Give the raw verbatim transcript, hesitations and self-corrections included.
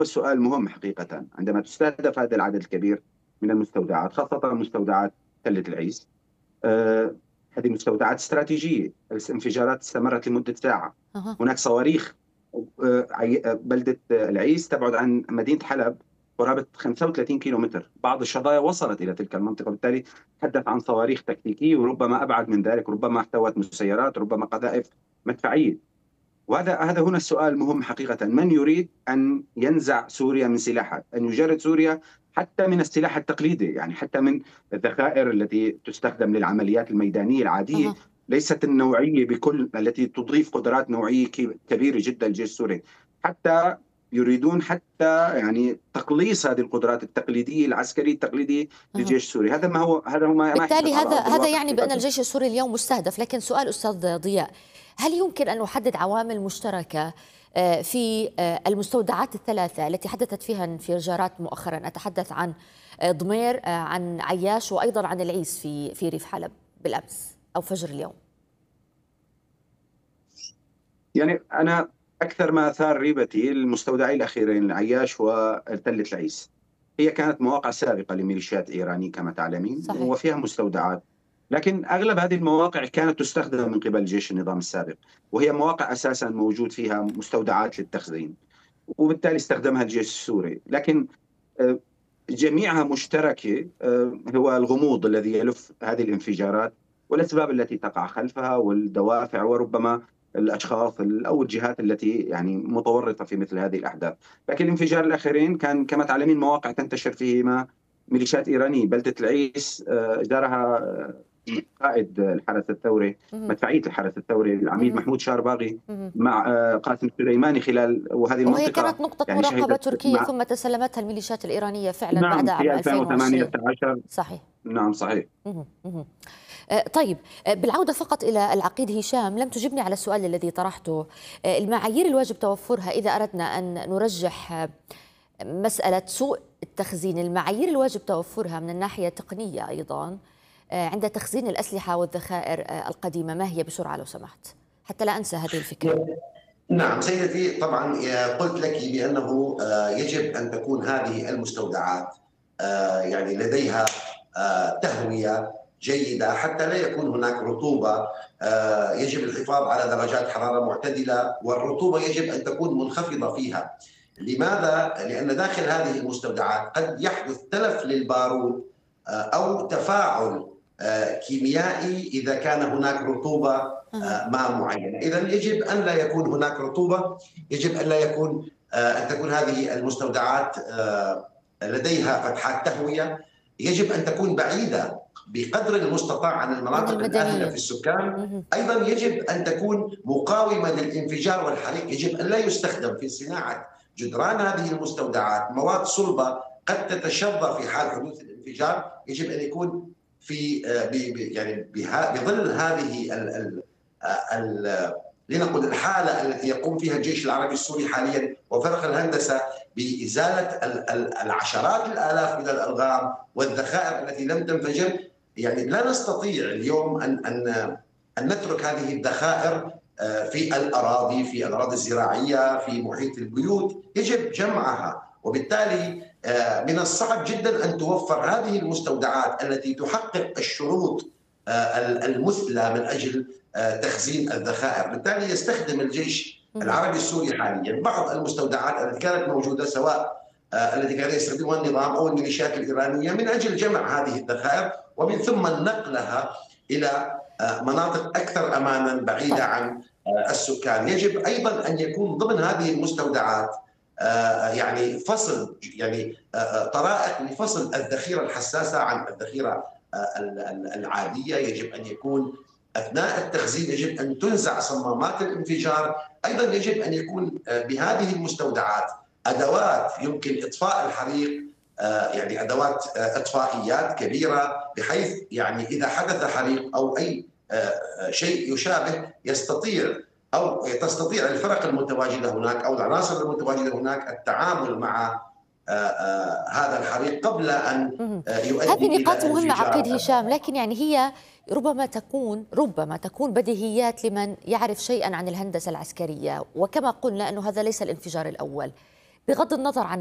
السؤال مهم حقيقة عندما تستهدف هذا العدد الكبير من المستودعات، خاصة مستودعات تلة العيس. آه، هذه مستودعات استراتيجية، الانفجارات استمرت لمدة ساعة. أها. هناك صواريخ. آه، عي- آه، بلدة العيس تبعد عن مدينة حلب قرابة خمسة وثلاثين كيلومتر. بعض الشظايا وصلت إلى تلك المنطقة، بالتالي تحدث عن صواريخ تكتيكية وربما أبعد من ذلك، ربما احتوت مسيرات، ربما قذائف مدفعية. وهذا هذا هنا السؤال مهم حقيقة. من يريد أن ينزع سوريا من سلاحها، أن يجرد سوريا حتى من السلاح التقليدي، يعني حتى من الذخائر التي تستخدم للعمليات الميدانية العادية، أها. ليست النوعية بكل التي تضيف قدرات نوعية كبيرة جدا للجيش السوري. حتى يريدون حتى يعني تقليص هذه القدرات التقليدية العسكرية التقليدية أها. للجيش السوري. هذا ما هو هذا هو ما ما بالتالي يحدث على هذا أرض هذا الواقع يعني بأن حقيقة. الجيش السوري اليوم مستهدف، لكن سؤال أستاذ ضياء، هل يمكن أن نحدد عوامل مشتركة آه، في آه، المستودعات الثلاثة التي حدثت فيها انفجارات مؤخرا؟ أتحدث عن آه، ضمير، آه، عن عياش، وأيضا عن العيس في في ريف حلب بالأمس أو فجر اليوم. يعني أنا أكثر ما أثار ريبتي المستودعين الأخيرين عياش وتلة العيس. هي كانت مواقع سابقة لميليشيات إيرانية كما تعلمين، صحيح. وفيها مستودعات، لكن أغلب هذه المواقع كانت تستخدم من قبل جيش النظام السابق، وهي مواقع أساسا موجود فيها مستودعات للتخزين، وبالتالي استخدمها الجيش السوري. لكن آه، جميعها مشتركة. آه، هو الغموض الذي يلف هذه الانفجارات والأسباب التي تقع خلفها والدوافع، وربما الأشخاص أو الجهات التي يعني متورطة في مثل هذه الأحداث. لكن الانفجار الأخيرين كان كما تعلمين مواقع تنتشر فيهما ميليشيات إيرانية. بلدة العيس آه، جارها آه، قائد الحرس الثوري، مهم. مدفعية الحرس الثوري العميد مهم. محمود شارباغي، مهم. مع آه، قاسم سليماني خلال، وهذه وهي المنطقة كانت نقطة يعني مراقبة شهدت تركية مع. ثم تسلمتها الميليشيات الإيرانية فعلا بعد نعم، عام في ألفين وعشرين. ألفين وثمانية عشر. صحيح. نعم صحيح. مهم. مهم. آه، طيب، آه، بالعودة فقط إلى العقيد هشام، لم تجبني على السؤال الذي طرحته. آه، المعايير الواجب توفرها إذا أردنا أن نرجح آه، مسألة سوء التخزين، المعايير الواجب توفرها من الناحية التقنية أيضا آه، عند تخزين الأسلحة والذخائر آه، القديمة، ما هي بسرعة لو سمحت، حتى لا أنسى هذه الفكرة؟ نعم سيدتي، طبعا قلت لك بأنه آه، يجب أن تكون هذه المستودعات آه، يعني لديها آه، تهوية جيدة حتى لا يكون هناك رطوبة. آه، يجب الحفاظ على درجات حرارة معتدلة، والرطوبة يجب أن تكون منخفضة فيها. لماذا؟ لأن داخل هذه المستودعات قد يحدث تلف للبارود آه، أو تفاعل آه، كيميائي إذا كان هناك رطوبة أها. آه، ماء معينة. إذا يجب أن لا يكون هناك رطوبة، يجب أن لا يكون آه، أن تكون هذه المستودعات آه، لديها فتحات تهوية، يجب أن تكون بعيدة بقدر المستطاع عن عن المناطق الآهلة في المدنيين. السكان. مهم. أيضا يجب أن تكون مقاومة للانفجار والحريق، يجب أن لا يستخدم في صناعة جدران هذه المستودعات مواد صلبة قد تتشظى في حال حدوث الانفجار. يجب أن يكون في يعني بظل هذه ال ال ال لنقل الحالة التي يقوم فيها الجيش العربي السوري حاليا وفرق الهندسة بإزالة العشرات الآلاف من الألغام والذخائر التي لم تنفجر. يعني لا نستطيع اليوم أن أن أن نترك هذه الذخائر في الأراضي، في الأراضي الزراعية، في محيط البيوت، يجب جمعها. وبالتالي من الصعب جدا أن توفر هذه المستودعات التي تحقق الشروط المثلى من أجل تخزين الذخائر. بالتالي يستخدم الجيش العربي السوري حاليا بعض المستودعات التي كانت موجودة، سواء التي كان يستخدمها النظام أو الميليشيات الإيرانية، من أجل جمع هذه الذخائر ومن ثم نقلها إلى مناطق أكثر أمانا بعيدة عن السكان. يجب أيضا أن يكون ضمن هذه المستودعات يعني فصل، يعني طرائق لفصل الذخيرة الحساسة عن الذخيرة العادية. يجب أن يكون أثناء التخزين يجب أن تنزع صمامات الانفجار. أيضا يجب أن يكون بهذه المستودعات أدوات يمكن إطفاء الحريق، يعني أدوات إطفائيات كبيرة، بحيث يعني إذا حدث حريق أو أي شيء يشابه يستطيع أو تستطيع الفرق المتواجدة هناك أو العناصر المتواجدة هناك التعامل مع هذا الحريق قبل أن يؤدي هذه نقاط إلى مهمة انفجار. عقيد هشام، لكن يعني هي ربما تكون ربما تكون بديهيات لمن يعرف شيئا عن الهندسة العسكرية، وكما قلنا أنه هذا ليس الانفجار الأول. بغض النظر عن